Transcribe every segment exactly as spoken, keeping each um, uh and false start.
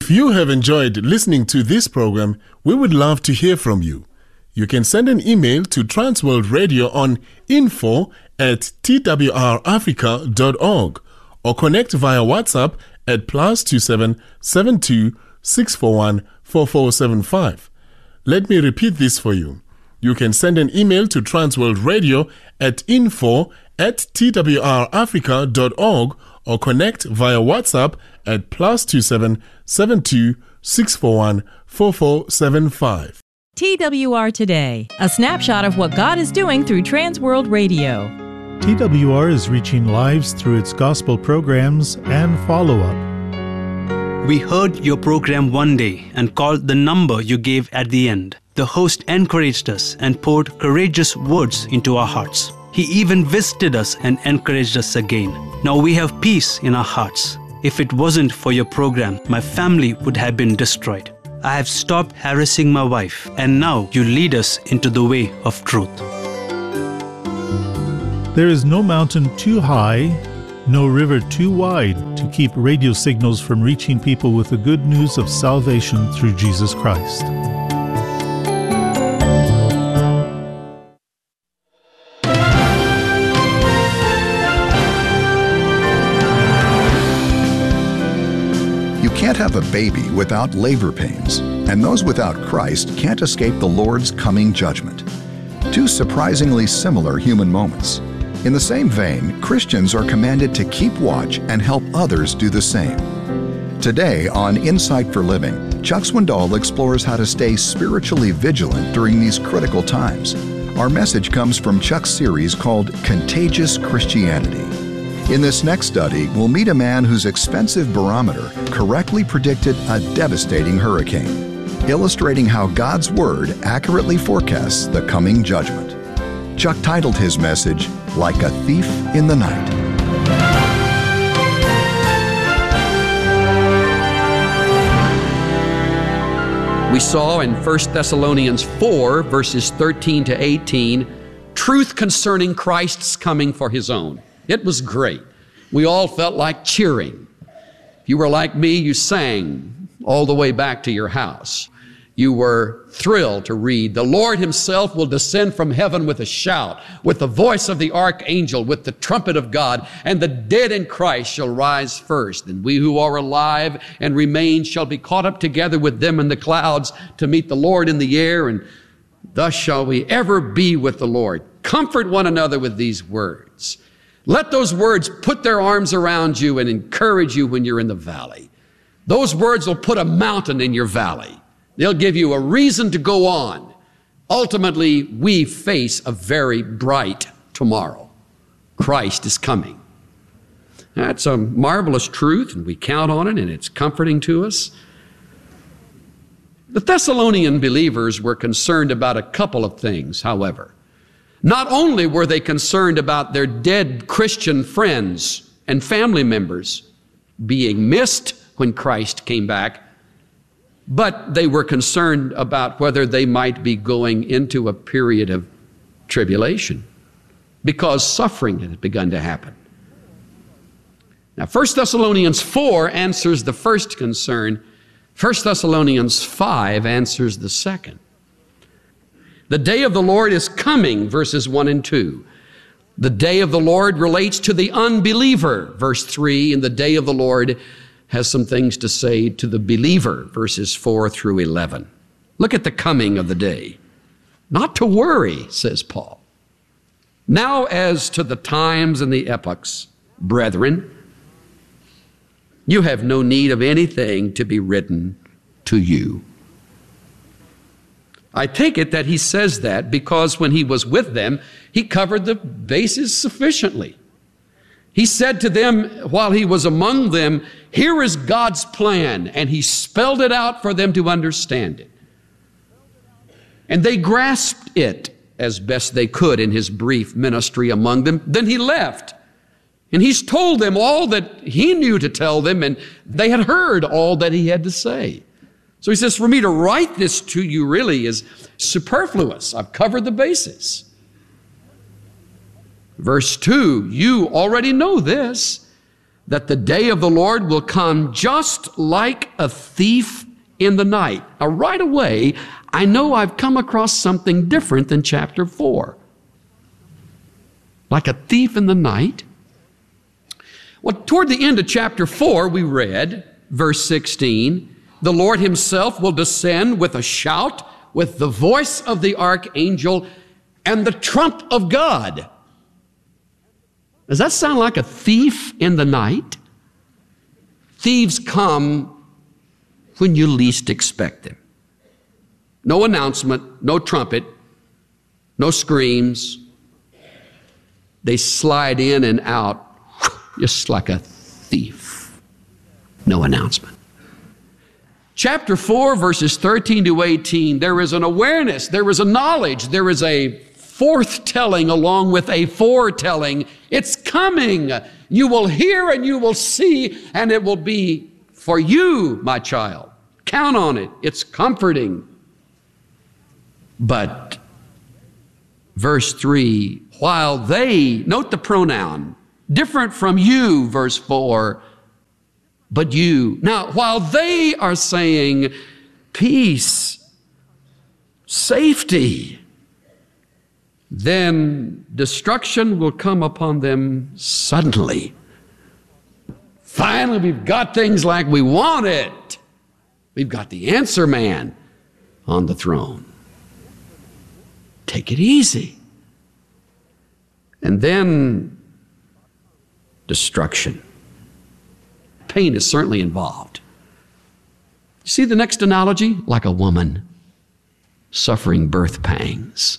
If you have enjoyed listening to this program, we would love to hear from you. You can send an email to Transworld Radio on info at t w r africa dot org or connect via WhatsApp at plus two seven seven two six four one four four seven five. Let me repeat this for you. You can send an email to Transworld Radio at info at t w r africa dot org or connect via WhatsApp at plus two seven seven two six four one four four seven five. T W R Today, a snapshot of what God is doing through Transworld Radio. T W R is reaching lives through its gospel programs and follow-up. We heard your program one day and called the number you gave at the end. The host encouraged us and poured courageous words into our hearts. He even visited us and encouraged us again. Now we have peace in our hearts. If it wasn't for your program, my family would have been destroyed. I have stopped harassing my wife, and now you lead us into the way of truth. There is no mountain too high, no river too wide to keep radio signals from reaching people with the good news of salvation through Jesus Christ. You can't have a baby without labor pains, and those without Christ can't escape the Lord's coming judgment. Two surprisingly similar human moments. In the same vein, Christians are commanded to keep watch and help others do the same. Today on Insight for Living, Chuck Swindoll explores how to stay spiritually vigilant during these critical times. Our message comes from Chuck's series called Contagious Christianity. In this next study, we'll meet a man whose expensive barometer correctly predicted a devastating hurricane, illustrating how God's Word accurately forecasts the coming judgment. Chuck titled his message, Like a Thief in the Night. We saw in First Thessalonians four, verses thirteen to eighteen, truth concerning Christ's coming for His own. It was great. We all felt like cheering. If you were like me, you sang all the way back to your house. You were thrilled to read, the Lord Himself will descend from heaven with a shout, with the voice of the archangel, with the trumpet of God, and the dead in Christ shall rise first. And we who are alive and remain shall be caught up together with them in the clouds to meet the Lord in the air, and thus shall we ever be with the Lord. Comfort one another with these words. Let those words put their arms around you and encourage you when you're in the valley. Those words will put a mountain in your valley. They'll give you a reason to go on. Ultimately, we face a very bright tomorrow. Christ is coming. That's a marvelous truth, and we count on it, and it's comforting to us. The Thessalonian believers were concerned about a couple of things, however. Not only were they concerned about their dead Christian friends and family members being missed when Christ came back, but they were concerned about whether they might be going into a period of tribulation because suffering had begun to happen. Now, First Thessalonians four answers the first concern. First Thessalonians five answers the second. The day of the Lord is coming, verses one and two. The day of the Lord relates to the unbeliever, verse three, and the day of the Lord has some things to say to the believer, verses four through eleven. Look at the coming of the day. Not to worry, says Paul. Now as to the times and the epochs, brethren, you have no need of anything to be written to you. I take it that he says that because when he was with them, he covered the bases sufficiently. He said to them while he was among them, here is God's plan, and he spelled it out for them to understand it. And they grasped it as best they could in his brief ministry among them. Then he left, and he's told them all that he knew to tell them, and they had heard all that he had to say. So he says, for me to write this to you really is superfluous. I've covered the bases. Verse two, you already know this, that the day of the Lord will come just like a thief in the night. Now, right away, I know I've come across something different than chapter four. Like a thief in the night. Well, toward the end of chapter four, we read, verse sixteen, the Lord himself will descend with a shout, with the voice of the archangel, and the trump of God. Does that sound like a thief in the night? Thieves come when you least expect them. No announcement, no trumpet, no screams. They slide in and out just like a thief. No announcement. Chapter four, verses thirteen to eighteen, there is an awareness, there is a knowledge, there is a forthtelling along with a foretelling. It's coming. You will hear and you will see, and it will be for you, my child. Count on it. It's comforting. But verse three, while they, note the pronoun, different from you, verse four, but you. Now, while they are saying peace, safety, then destruction will come upon them suddenly. Finally, we've got things like we want it. We've got the answer man on the throne. Take it easy. And then destruction. Pain is certainly involved. You see the next analogy? Like a woman suffering birth pangs.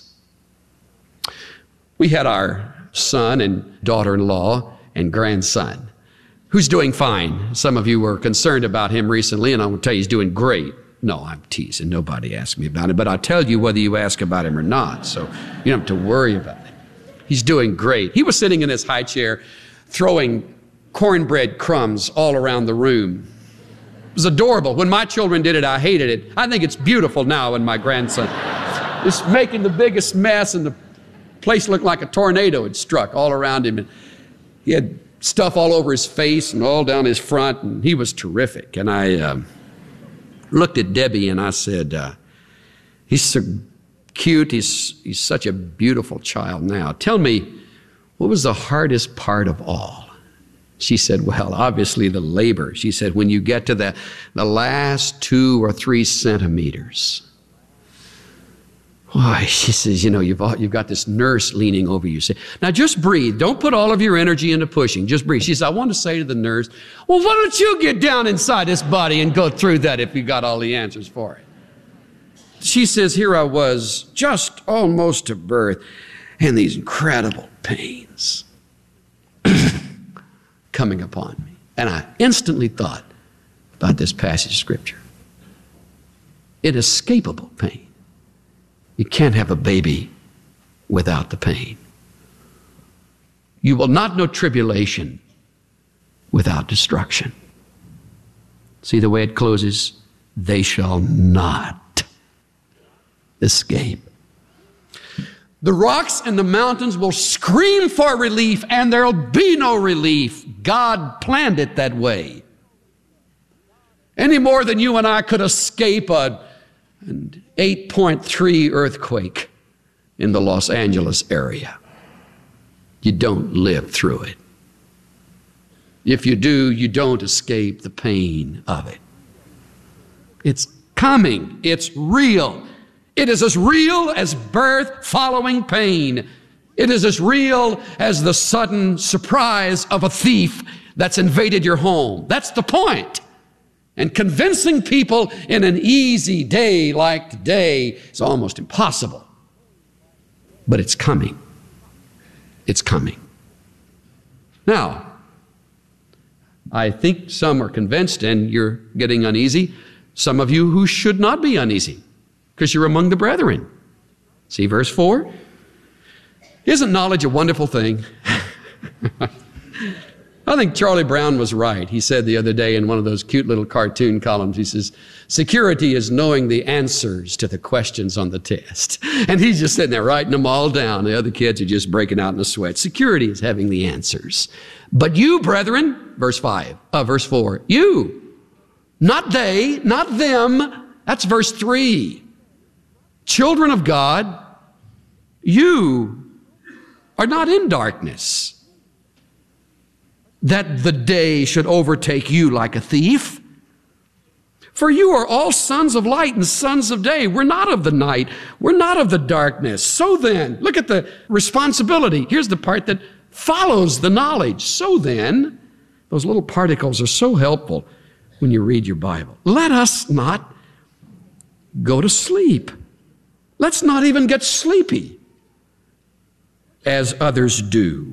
We had our son and daughter-in-law and grandson, who's doing fine. Some of you were concerned about him recently, and I'm going to tell you he's doing great. No, I'm teasing. Nobody asked me about it, but I'll tell you whether you ask about him or not, so you don't have to worry about it. He's doing great. He was sitting in his high chair throwing cornbread crumbs all around the room. It was adorable. When my children did it, I hated it. I think it's beautiful now when my grandson is making the biggest mess, and the place looked like a tornado had struck all around him. And he had stuff all over his face and all down his front, and he was terrific. And I uh, looked at Debbie and I said, uh, he's so cute. He's, he's such a beautiful child now. Tell me, what was the hardest part of all? She said, well, obviously the labor. She said, when you get to the, the last two or three centimeters. Why, she says, you know, you've, you've got this nurse leaning over you. Say, now just breathe. Don't put all of your energy into pushing. Just breathe. She says, I want to say to the nurse, well, why don't you get down inside this body and go through that if you got all the answers for it? She says, here I was, just almost to birth, and these incredible pains coming upon me. And I instantly thought about this passage of Scripture. Inescapable pain. You can't have a baby without the pain. You will not know tribulation without destruction. See the way it closes? They shall not escape. The rocks and the mountains will scream for relief, and there'll be no relief. God planned it that way. Any more than you and I could escape a, an eight point three earthquake in the Los Angeles area. You don't live through it. If you do, you don't escape the pain of it. It's coming. It's real. It is as real as birth following pain. It is as real as the sudden surprise of a thief that's invaded your home. That's the point. And convincing people in an easy day like today is almost impossible. But it's coming. It's coming. Now, I think some are convinced, and you're getting uneasy. Some of you who should not be uneasy, because you're among the brethren. See verse four? Isn't knowledge a wonderful thing? I think Charlie Brown was right. He said the other day in one of those cute little cartoon columns, he says, security is knowing the answers to the questions on the test. And he's just sitting there writing them all down. The other kids are just breaking out in a sweat. Security is having the answers. But you, brethren, verse five, uh, verse four, you, not they, not them. That's verse three. Children of God, you are not in darkness, that the day should overtake you like a thief. For you are all sons of light and sons of day. We're not of the night. We're not of the darkness. So then, look at the responsibility. Here's the part that follows the knowledge. So then, those little particles are so helpful when you read your Bible. Let us not go to sleep. Let's not even get sleepy as others do.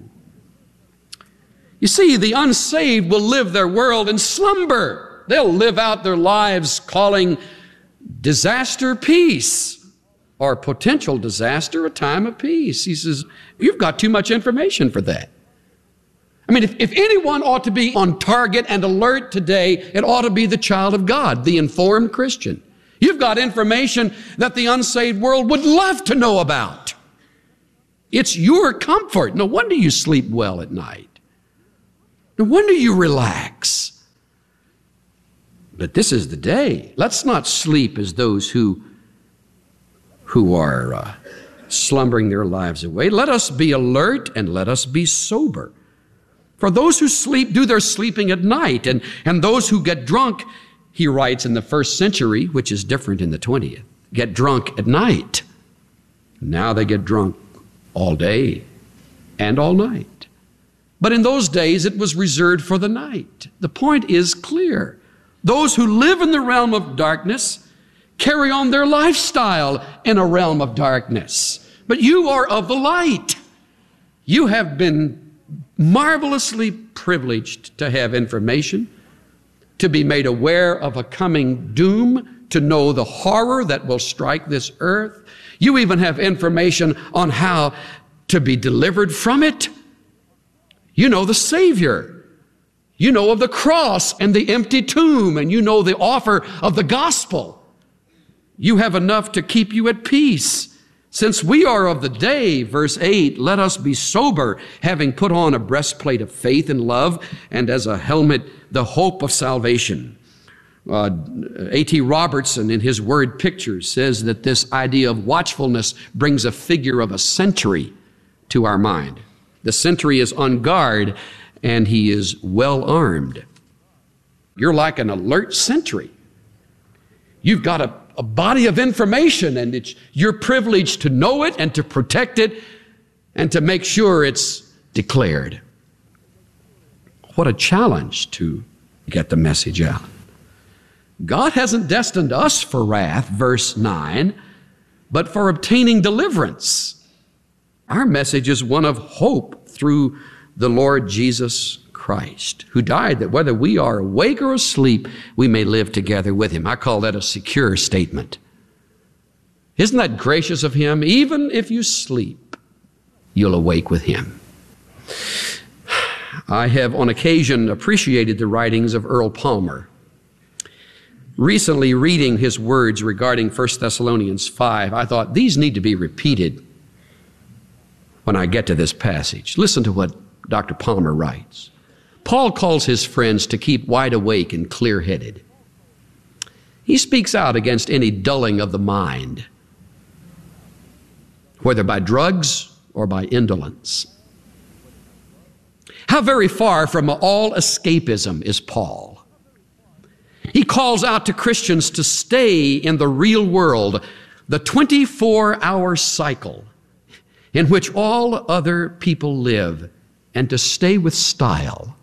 You see, the unsaved will live their world in slumber. They'll live out their lives calling disaster peace, or potential disaster a time of peace. He says, you've got too much information for that. I mean, if, if anyone ought to be on target and alert today, it ought to be the child of God, the informed Christian. You've got information that the unsaved world would love to know about. It's your comfort. No wonder you sleep well at night. No wonder you relax. But this is the day. Let's not sleep as those who, who are uh, slumbering their lives away. Let us be alert and let us be sober. For those who sleep do their sleeping at night, and, and those who get drunk, he writes in the first century, which is different in the twentieth, get drunk at night. Now they get drunk all day and all night. But in those days, it was reserved for the night. The point is clear. Those who live in the realm of darkness carry on their lifestyle in a realm of darkness. But you are of the light. You have been marvelously privileged to have information, to be made aware of a coming doom, to know the horror that will strike this earth. You even have information on how to be delivered from it. You know the Savior. You know of the cross and the empty tomb, and you know the offer of the gospel. You have enough to keep you at peace. Since we are of the day, verse eight, let us be sober, having put on a breastplate of faith and love, and as a helmet, the hope of salvation. Uh, A T Robertson, in his word pictures, says that this idea of watchfulness brings a figure of a sentry to our mind. The sentry is on guard, and he is well armed. You're like an alert sentry. You've got a, a body of information, and it's your privilege to know it and to protect it and to make sure it's declared. What a challenge to get the message out. God hasn't destined us for wrath, verse nine, but for obtaining deliverance. Our message is one of hope through the Lord Jesus Christ, who died that whether we are awake or asleep, we may live together with him. I call that a secure statement. Isn't that gracious of him? Even if you sleep, you'll awake with him. I have on occasion appreciated the writings of Earl Palmer. Recently reading his words regarding First Thessalonians five, I thought these need to be repeated when I get to this passage. Listen to what Doctor Palmer writes. Paul calls his friends to keep wide awake and clear-headed. He speaks out against any dulling of the mind, whether by drugs or by indolence. How very far from all escapism is Paul. He calls out to Christians to stay in the real world, the twenty-four hour cycle in which all other people live, and to stay with style.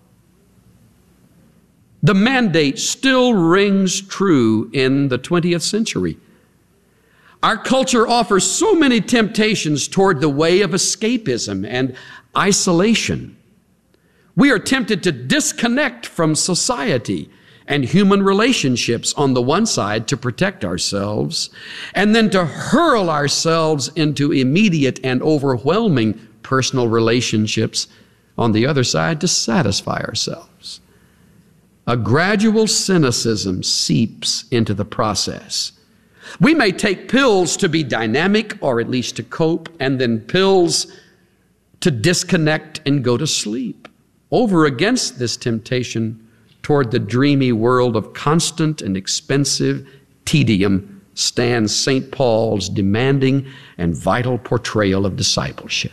The mandate still rings true in the twentieth century. Our culture offers so many temptations toward the way of escapism and isolation. We are tempted to disconnect from society and human relationships on the one side to protect ourselves, and then to hurl ourselves into immediate and overwhelming personal relationships on the other side to satisfy ourselves. A gradual cynicism seeps into the process. We may take pills to be dynamic, or at least to cope, and then pills to disconnect and go to sleep. Over against this temptation toward the dreamy world of constant and expensive tedium stands Saint Paul's demanding and vital portrayal of discipleship.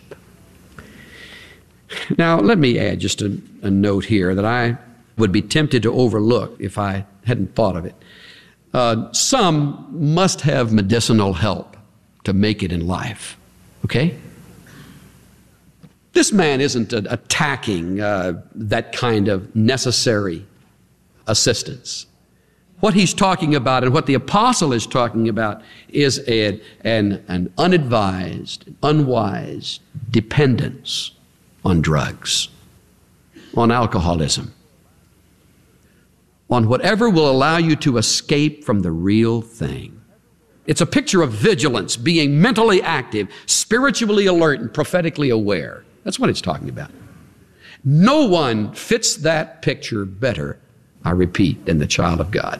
Now, let me add just a, a note here that I would be tempted to overlook if I hadn't thought of it. Uh, some must have medicinal help to make it in life, okay? This man isn't uh, attacking uh, that kind of necessary assistance. What he's talking about and what the apostle is talking about is a, an, an unadvised, unwise dependence on drugs, on alcoholism, on whatever will allow you to escape from the real thing. It's a picture of vigilance, being mentally active, spiritually alert, and prophetically aware. That's what it's talking about. No one fits that picture better, I repeat, than the child of God.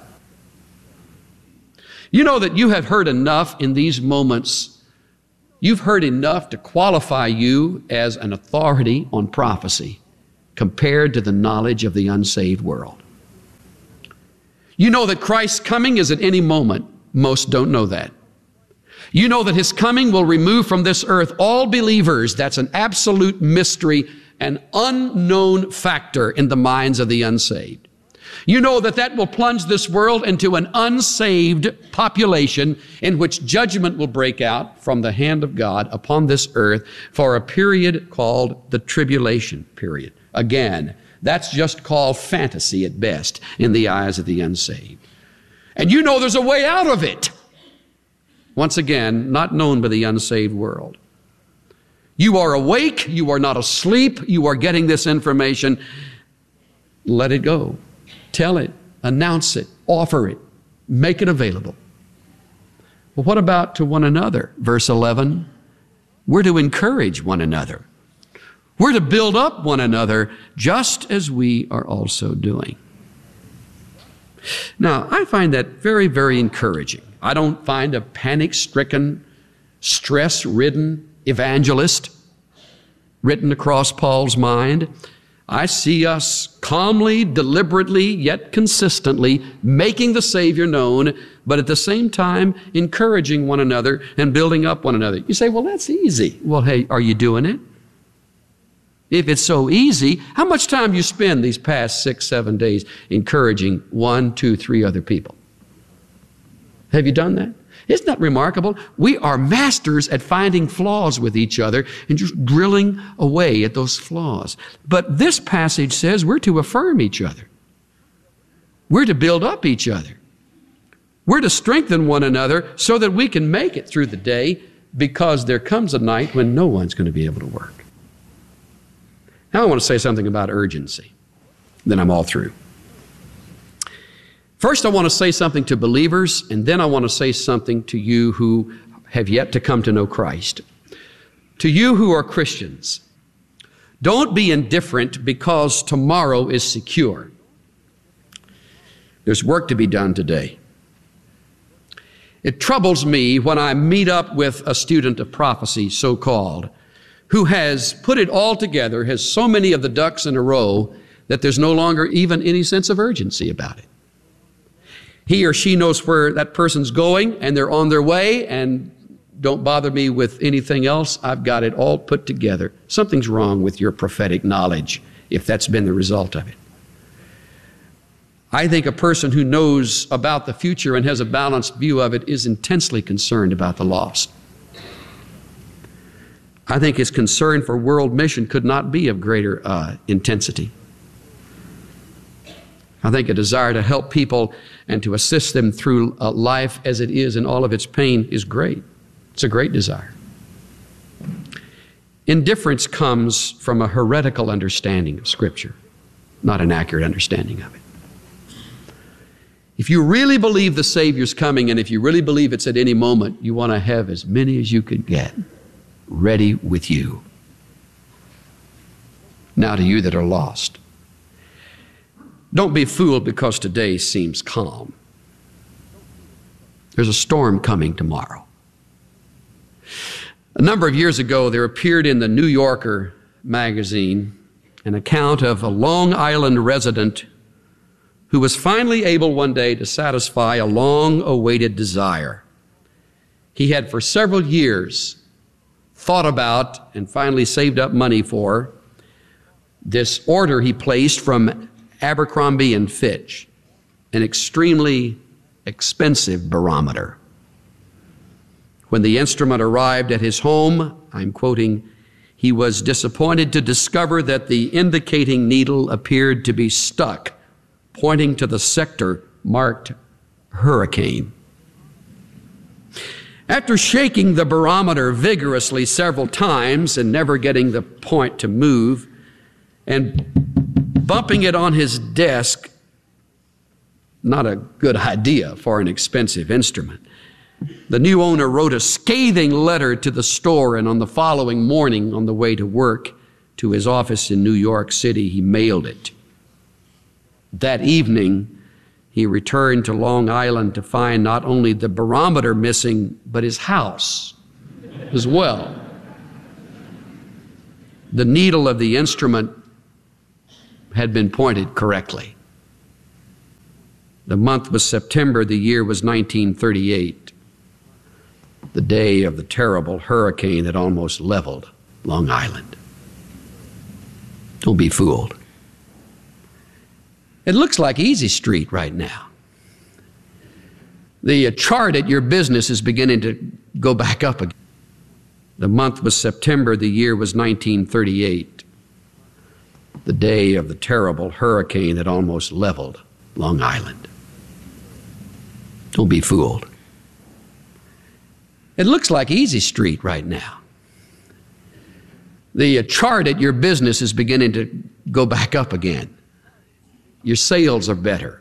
You know that you have heard enough in these moments. You've heard enough to qualify you as an authority on prophecy compared to the knowledge of the unsaved world. You know that Christ's coming is at any moment. Most don't know that. You know that His coming will remove from this earth all believers. That's an absolute mystery, an unknown factor in the minds of the unsaved. You know that that will plunge this world into an unsaved population in which judgment will break out from the hand of God upon this earth for a period called the tribulation period. Again, that's just called fantasy at best in the eyes of the unsaved. And you know there's a way out of it. Once again, not known by the unsaved world. You are awake, you are not asleep, you are getting this information. Let it go. Tell it, announce it, offer it, make it available. Well, what about to one another? Verse eleven, we're to encourage one another. We're to build up one another just as we are also doing. Now, I find that very, very encouraging. I don't find a panic-stricken, stress-ridden evangelist written across Paul's mind. I see us calmly, deliberately, yet consistently making the Savior known, but at the same time encouraging one another and building up one another. You say, well, that's easy. Well, hey, are you doing it? If it's so easy, how much time do you spend these past six, seven days encouraging one, two, three other people? Have you done that? Isn't that remarkable? We are masters at finding flaws with each other and just drilling away at those flaws. But this passage says we're to affirm each other. We're to build up each other. We're to strengthen one another so that we can make it through the day, because there comes a night when no one's going to be able to work. Now I want to say something about urgency. Then I'm all through. First, I want to say something to believers, and then I want to say something to you who have yet to come to know Christ. To you who are Christians, don't be indifferent because tomorrow is secure. There's work to be done today. It troubles me when I meet up with a student of prophecy, so-called, who has put it all together, has so many of the ducks in a row that there's no longer even any sense of urgency about it. He or she knows where that person's going, and they're on their way, and don't bother me with anything else. I've got it all put together. Something's wrong with your prophetic knowledge if that's been the result of it. I think a person who knows about the future and has a balanced view of it is intensely concerned about the lost. I think his concern for world mission could not be of greater uh, intensity. I think a desire to help people and to assist them through uh, life as it is in all of its pain is great. It's a great desire. Indifference comes from a heretical understanding of Scripture, not an accurate understanding of it. If you really believe the Savior's coming, and if you really believe it's at any moment, you want to have as many as you can get ready with you. Now to you that are lost. Don't be fooled because today seems calm. There's a storm coming tomorrow. A number of years ago, there appeared in the New Yorker magazine an account of a Long Island resident who was finally able one day to satisfy a long-awaited desire. He had for several years thought about and finally saved up money for this order he placed from Abercrombie and Fitch, an extremely expensive barometer. When the instrument arrived at his home, I'm quoting, he was disappointed to discover that the indicating needle appeared to be stuck, pointing to the sector marked hurricane. After shaking the barometer vigorously several times and never getting the point to move, and bumping it on his desk, not a good idea for an expensive instrument, the new owner wrote a scathing letter to the store, and on the following morning, on the way to work to his office in New York City, he mailed it. That evening, he returned to Long Island to find not only the barometer missing, but his house as well. The needle of the instrument had been pointed correctly. The month was September, the year was nineteen thirty-eight, the day of the terrible hurricane that almost leveled Long Island. Don't be fooled. It looks like Easy Street right now. The chart at your business is beginning to go back up again. The month was September, the year was nineteen thirty-eight, the day of the terrible hurricane that almost leveled Long Island. Don't be fooled. It looks like Easy Street right now. The chart at your business is beginning to go back up again. Your sales are better.